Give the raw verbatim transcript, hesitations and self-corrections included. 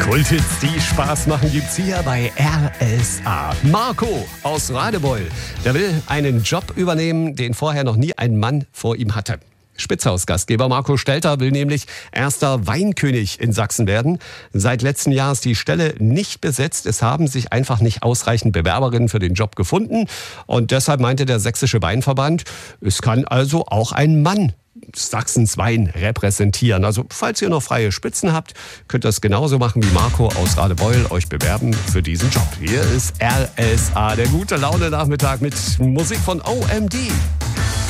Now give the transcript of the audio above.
Kulthits, die Spaß machen, gibt's hier bei R S A. Marco aus Radebeul, der will einen Job übernehmen, den vorher noch nie ein Mann vor ihm hatte. Spitzhaus-Gastgeber Marco Stelter will nämlich erster Weinkönig in Sachsen werden. Seit letztem Jahr ist die Stelle nicht besetzt. Es haben sich einfach nicht ausreichend Bewerberinnen für den Job gefunden. Und deshalb meinte der Sächsische Weinverband, es kann also auch ein Mann Sachsens Wein repräsentieren. Also falls ihr noch freie Spitzen habt, könnt ihr das genauso machen wie Marco aus Radebeul, euch bewerben für diesen Job. Hier ist R S A, der gute Laune Nachmittag mit Musik von O M D.